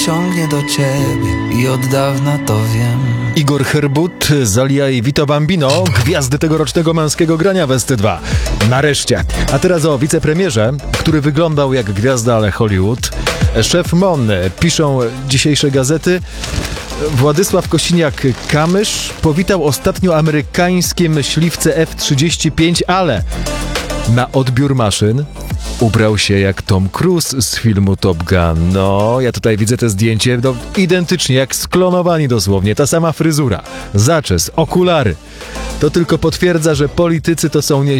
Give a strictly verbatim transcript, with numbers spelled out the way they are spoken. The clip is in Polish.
ciągnie do ciebie i od dawna to wiem. Igor Herbut, Zalia i Vito Bambino, gwiazdy tegorocznego męskiego grania w S T dwa. Nareszcie. A teraz o wicepremierze, który wyglądał jak gwiazda, ale Hollywood. Szef M O N, piszą dzisiejsze gazety. Władysław Kosiniak-Kamysz powitał ostatnio amerykańskie myśliwce F trzydzieści pięć, ale na odbiór maszyn ubrał się jak Tom Cruise z filmu Top Gun. No, ja tutaj widzę te zdjęcie, no, identycznie, jak sklonowani dosłownie. Ta sama fryzura, zaczes, okulary. To tylko potwierdza, że politycy to są nie